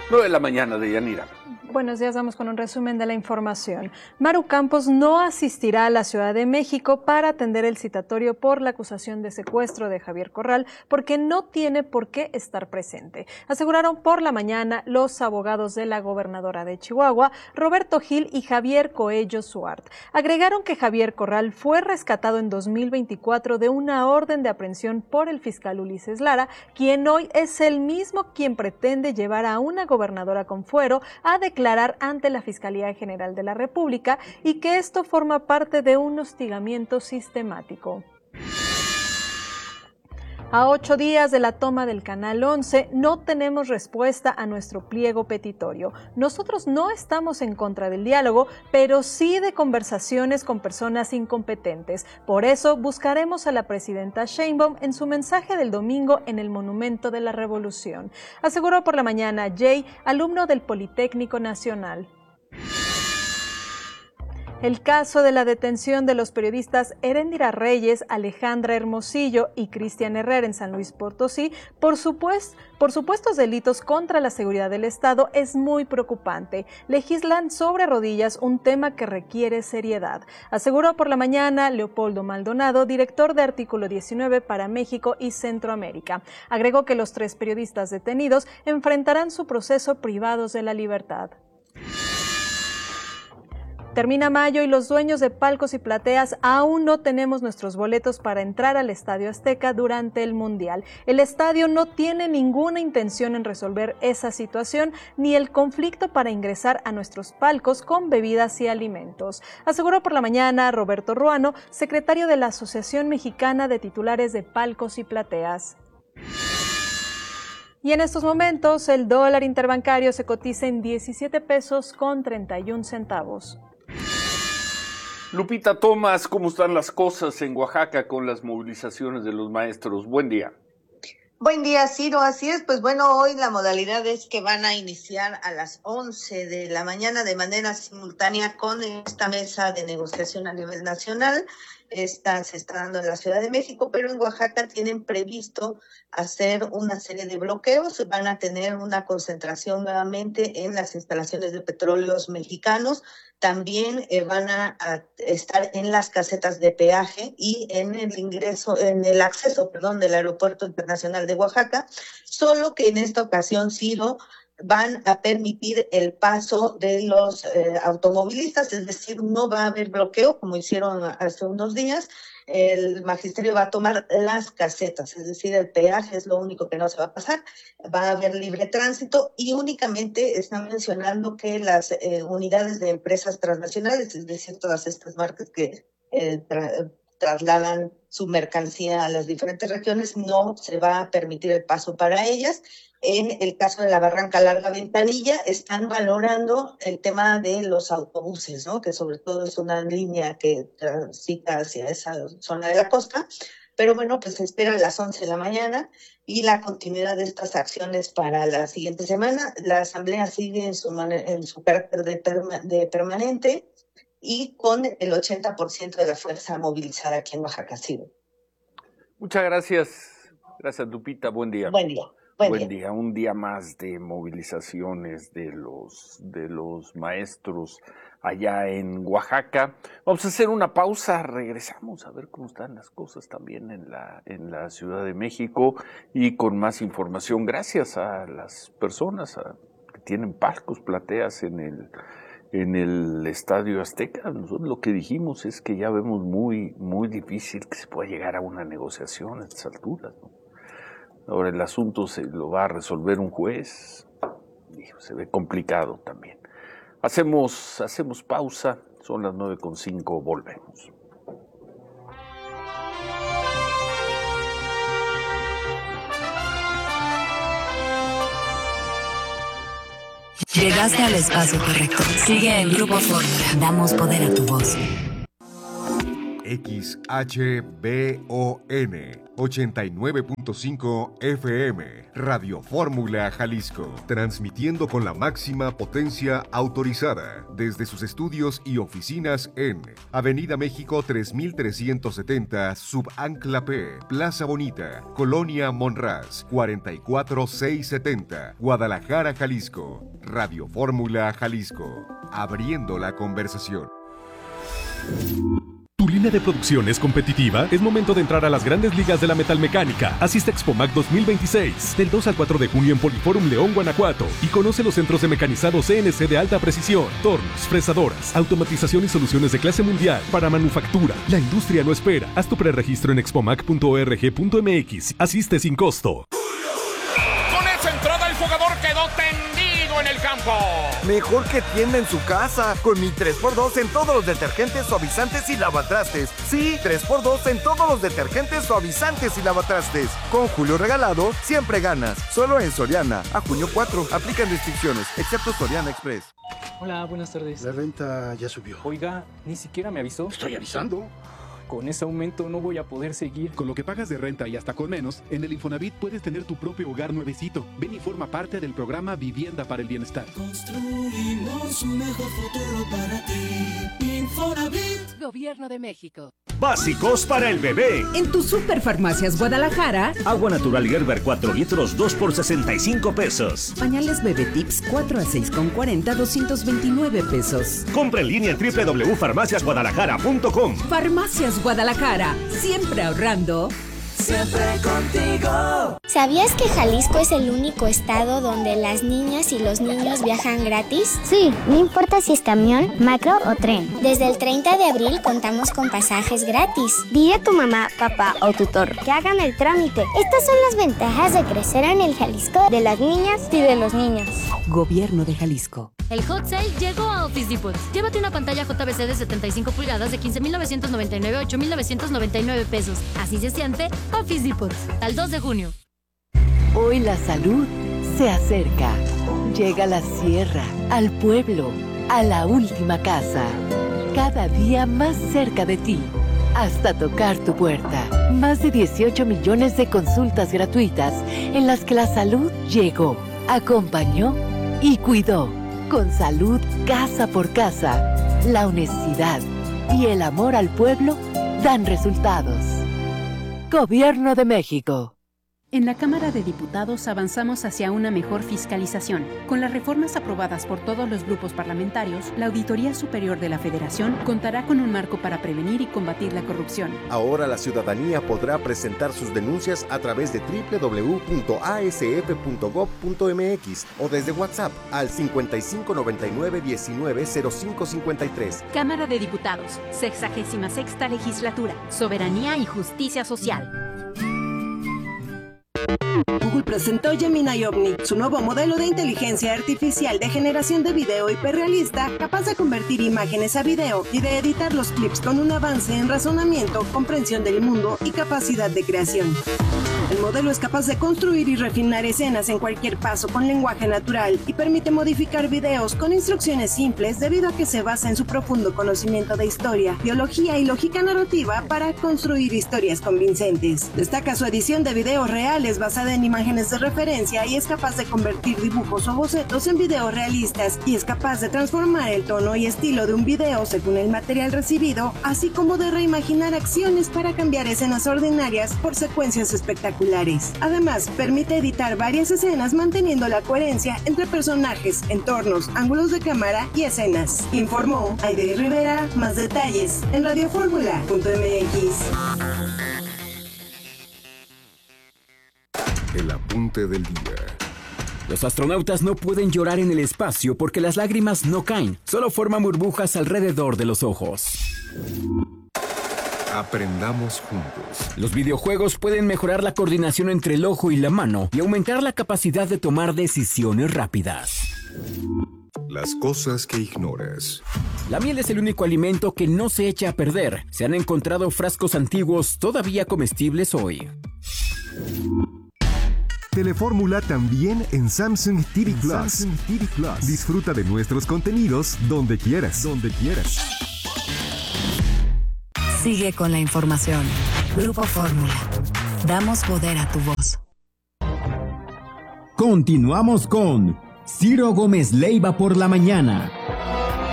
9 de la mañana, Deyanira. Buenos días, vamos con un resumen de la información. Maru Campos no asistirá a la Ciudad de México para atender el citatorio por la acusación de secuestro de Javier Corral porque no tiene por qué estar presente. Aseguraron por la mañana los abogados de la gobernadora de Chihuahua, Roberto Gil y Javier Coello Suart. Agregaron que Javier Corral fue rescatado en 2024 de una orden de aprehensión por el fiscal Ulises Lara, quien hoy es el mismo quien pretende llevar a una gobernadora con fuero a declarar ante la Fiscalía General de la República y que esto forma parte de un hostigamiento sistemático. A 8 días de la toma del Canal 11, no tenemos respuesta a nuestro pliego petitorio. Nosotros no estamos en contra del diálogo, pero sí de conversaciones con personas incompetentes. Por eso buscaremos a la presidenta Sheinbaum en su mensaje del domingo en el Monumento de la Revolución. Aseguró por la mañana Jay, alumno del Politécnico Nacional. El caso de la detención de los periodistas Eréndira Reyes, Alejandra Hermosillo y Cristian Herrera en San Luis Potosí por supuestos delitos contra la seguridad del Estado es muy preocupante. Legislan sobre rodillas un tema que requiere seriedad, aseguró por la mañana Leopoldo Maldonado, director de Artículo 19 para México y Centroamérica. Agregó que los 3 periodistas detenidos enfrentarán su proceso privados de la libertad. Termina mayo y los dueños de palcos y plateas aún no tenemos nuestros boletos para entrar al Estadio Azteca durante el Mundial. El estadio no tiene ninguna intención en resolver esa situación ni el conflicto para ingresar a nuestros palcos con bebidas y alimentos, aseguró por la mañana Roberto Ruano, secretario de la Asociación Mexicana de Titulares de Palcos y Plateas. Y en estos momentos el dólar interbancario se cotiza en 17 pesos con 31 centavos. Lupita Thomas, ¿cómo están las cosas en Oaxaca con las movilizaciones de los maestros? Buen día. Buen día, Ciro. Así es, pues bueno, hoy la modalidad es que van a iniciar a las 11 de la mañana de manera simultánea con esta mesa de negociación a nivel nacional. Esta se está dando en la Ciudad de México, pero en Oaxaca tienen previsto hacer una serie de bloqueos. Van a tener una concentración nuevamente en las instalaciones de petróleos mexicanos. También van a estar en las casetas de peaje y en el acceso del Aeropuerto Internacional de Oaxaca, solo que en esta ocasión, Ciro, van a permitir el paso de los automovilistas, es decir, no va a haber bloqueo como hicieron hace unos días. El magisterio va a tomar las casetas, es decir, el peaje es lo único que no se va a pasar, va a haber libre tránsito y únicamente están mencionando que las unidades de empresas transnacionales, es decir, todas estas marcas que trasladan su mercancía a las diferentes regiones, no se va a permitir el paso para ellas. En el caso de la Barranca Larga Ventanilla, están valorando el tema de los autobuses, ¿no? Que sobre todo es una línea que transita hacia esa zona de la costa. Pero bueno, pues se espera a las 11 de la mañana y la continuidad de estas acciones para la siguiente semana. La asamblea sigue en su carácter de permanente y con el 80% de la fuerza movilizada aquí en Oaxaca. Muchas gracias. Gracias, Lupita. Buen día. Buen día. Buen día. Un día más de movilizaciones de los maestros allá en Oaxaca. Vamos a hacer una pausa, regresamos a ver cómo están las cosas también en la Ciudad de México y con más información. Gracias a las personas que tienen palcos, plateas en el Estadio Azteca. Nosotros lo que dijimos es que ya vemos muy, muy difícil que se pueda llegar a una negociación a estas alturas, ¿no? Ahora el asunto se lo va a resolver un juez. Se ve complicado también. Hacemos pausa, son las 9:05, volvemos. Llegaste al espacio correcto. Sigue en Grupo Fórmula. Damos poder a tu voz. XHBON 89.5 FM, Radio Fórmula Jalisco, transmitiendo con la máxima potencia autorizada desde sus estudios y oficinas en Avenida México 3370, Subancla P, Plaza Bonita, Colonia Monraz, 44670, Guadalajara, Jalisco. Radio Fórmula Jalisco, abriendo la conversación. ¿Tu línea de producción es competitiva? Es momento de entrar a las grandes ligas de la metalmecánica. Asiste a Expomac 2026, del 2 al 4 de junio en Poliforum León, Guanajuato. Y conoce los centros de mecanizado CNC de alta precisión, tornos, fresadoras, automatización y soluciones de clase mundial para manufactura. La industria no espera. Haz tu preregistro en expomac.org.mx. Asiste sin costo. Con esa entrada el jugador quedó tendido en el campo. Mejor que tienda en su casa, con mi 3x2 en todos los detergentes, suavizantes y lavatrastes. Sí, 3x2 en todos los detergentes, suavizantes y lavatrastes. Con Julio regalado, siempre ganas. Solo en Soriana. A junio 4. Aplican restricciones, excepto Soriana Express. Hola, buenas tardes. La renta ya subió. Oiga, ni siquiera me avisó. Estoy avisando. Con ese aumento no voy a poder seguir. Con lo que pagas de renta y hasta con menos, en el Infonavit puedes tener tu propio hogar nuevecito. Ven y forma parte del programa Vivienda para el Bienestar. Construimos un mejor futuro para ti. Infonavit. Gobierno de México. Básicos para el bebé. En tu Superfarmacias Guadalajara. Agua natural Gerber 4 litros, 2 por 65 pesos. Pañales Bebé Tips 4 a 6,40, 229 pesos. Compra en línea en www.farmaciasguadalajara.com. Farmacias Guadalajara, siempre ahorrando. Siempre contigo. ¿Sabías que Jalisco es el único estado donde las niñas y los niños viajan gratis? Sí, no importa si es camión, macro o tren. Desde el 30 de abril contamos con pasajes gratis. Dile a tu mamá, papá o tutor que hagan el trámite. Estas son las ventajas de crecer en el Jalisco de las niñas y de los niños. Gobierno de Jalisco. El Hot Sale llegó a Office Depot. Llévate una pantalla JVC de 75 pulgadas de 15,999 a 8,999 pesos. Así se siente Office Depot. Al 2 de junio. Hoy la salud se acerca. Llega a la sierra, al pueblo, a la última casa. Cada día más cerca de ti. Hasta tocar tu puerta. Más de 18 millones de consultas gratuitas en las que la salud llegó, acompañó y cuidó. Con salud casa por casa, la honestidad y el amor al pueblo dan resultados. Gobierno de México. En la Cámara de Diputados avanzamos hacia una mejor fiscalización. Con las reformas aprobadas por todos los grupos parlamentarios, la Auditoría Superior de la Federación contará con un marco para prevenir y combatir la corrupción. Ahora la ciudadanía podrá presentar sus denuncias a través de www.asf.gov.mx o desde WhatsApp al 5599-190553. Cámara de Diputados, 66ª Legislatura, Soberanía y Justicia Social. Google presentó Gemini Omni, su nuevo modelo de inteligencia artificial de generación de video hiperrealista, capaz de convertir imágenes a video y de editar los clips con un avance en razonamiento, comprensión del mundo y capacidad de creación. El modelo es capaz de construir y refinar escenas en cualquier paso con lenguaje natural y permite modificar videos con instrucciones simples debido a que se basa en su profundo conocimiento de historia, biología y lógica narrativa para construir historias convincentes. Destaca su edición de videos reales basada en imágenes de referencia y es capaz de convertir dibujos o bocetos en videos realistas y es capaz de transformar el tono y estilo de un video según el material recibido, así como de reimaginar acciones para cambiar escenas ordinarias por secuencias espectaculares. Además, permite editar varias escenas manteniendo la coherencia entre personajes, entornos, ángulos de cámara y escenas. Informó Aide Rivera. Más detalles en radioformula.mx. El apunte del día. Los astronautas no pueden llorar en el espacio porque las lágrimas no caen, solo forman burbujas alrededor de los ojos. Aprendamos juntos. Los videojuegos pueden mejorar la coordinación entre el ojo y la mano y aumentar la capacidad de tomar decisiones rápidas. Las cosas que ignoras. La miel es el único alimento que no se echa a perder. Se han encontrado frascos antiguos todavía comestibles hoy. Telefórmula también en Samsung TV Plus. Disfruta de nuestros contenidos donde quieras. Sigue con la información. Grupo Fórmula. Damos poder a tu voz. Continuamos con Ciro Gómez Leiva por la mañana.